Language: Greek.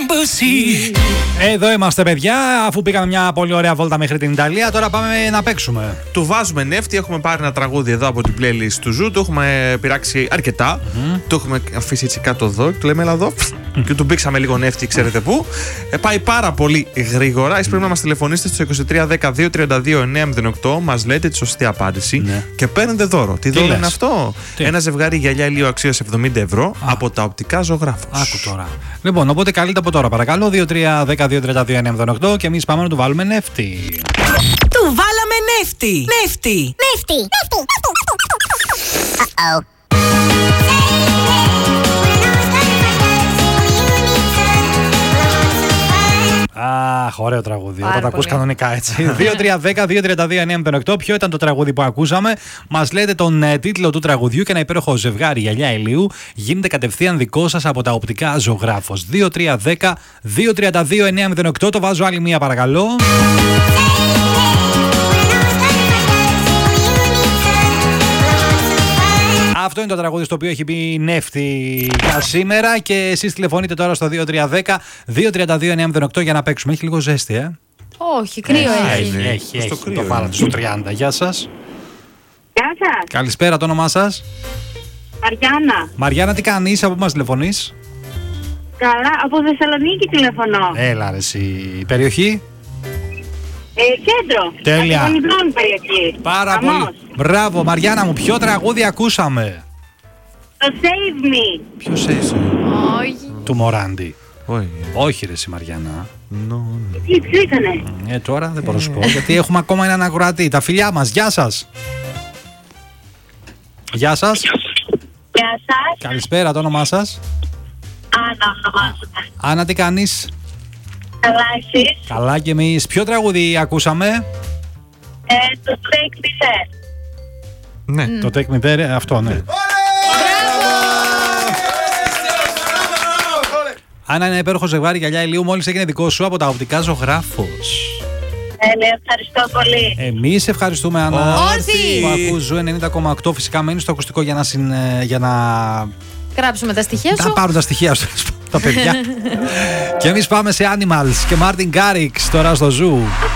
Εδώ είμαστε, παιδιά. Αφού πήγαμε μια πολύ ωραία βόλτα μέχρι την Ιταλία, τώρα πάμε να παίξουμε. Του βάζουμε νεύτη. Έχουμε πάρει ένα τραγούδι εδώ από την playlist του Ζου. Το έχουμε πειράξει αρκετά. Το έχουμε αφήσει έτσι κάτω εδώ. Του λέμε, έλα εδώ. Και του μπήξαμε λίγο νεύτη, ξέρετε πού. Πάει πάρα πολύ γρήγορα. Εσείς πρέπει να μας τηλεφωνήσετε στο 2310-232-908. Μας λέτε τη σωστή απάντηση. Και παίρνετε δώρο. Τι δώρο είναι αυτό? Ένα ζευγάρι γυαλιά ηλίου αξίας 70 ευρώ από τα οπτικά Ζωγράφος. Άκου τώρα. Λοιπόν, οπότε καλείτε από τώρα, παρακαλώ. 2310-232-908 και εμείς πάμε να του βάλουμε νεύτη. Του βάλαμε νεύτη. Νεύτη. Nifty. Uh-oh. Αχ, ωραίο τραγούδι. Όταν το ακούς κανονικά έτσι. 2310-232-908. Ποιο ήταν το τραγούδι που ακούσαμε? Μας λέτε τον τίτλο του τραγουδιού και ένα υπέροχο ζευγάρι γυαλιά ηλίου γίνεται κατευθείαν δικό σας από τα οπτικά Ζωγράφος. 2310-232-908. Το βάζω άλλη μία, παρακαλώ. Αυτό είναι το τραγούδι στο οποίο έχει μπει νεύτη για σήμερα και εσείς τηλεφωνείτε τώρα στο 2310-232-908 για να παίξουμε. Έχει λίγο ζέστη, Όχι, κρύο έχει. Έχει. Το βάλατε στο 30. Γεια σας. Γεια σας. Καλησπέρα, το όνομά σας? Μαριάννα. Μαριάννα, τι κάνεις, από πού μας τηλεφωνείς? Καλά, από Θεσσαλονίκη τηλεφωνώ. Έλα ρε εσύ. Περιοχή? Κέντρο. Τέλεια. Περιοχή. Πάρα πολύ. Μπράβο, Μαριάννα μου, ποιο τραγούδι ακούσαμε? Το Save Me. Ποιο Save Me? Όχι. Του Μοράντι. Όχι. Όχι ρε εσύ, Μαριάννα. Ποιο ήτανε? Τώρα δεν μπορώ να σου πω, γιατί έχουμε ακόμα έναν ακροατή. Τα φιλιά μας, γεια σας. Γεια σας. Γεια σας. Καλησπέρα, το όνομά σας? Άννα ονομάζομαι. Άννα, τι κάνεις? Καλά, εσείς? Καλά και εμείς. Ποιο τραγούδι ακούσαμε? Το Take Me There. Ναι. Το Take Me There, αυτό, ναι. Άννα, ένα υπέροχο ζευγάρι γυαλιά ηλίου μόλις έγινε δικό σου από τα οπτικά Ζωγράφος. Ευχαριστώ πολύ. Εμείς ευχαριστούμε, Άννα. Όρθιοι! Που ακούς Ζου 90,8. Φυσικά μένει στο ακουστικό για να Γράψουμε τα στοιχεία σου. να πάρουν τα στοιχεία σου τα παιδιά. Και εμείς πάμε σε Animals και Martin Garrix τώρα στο Ζου.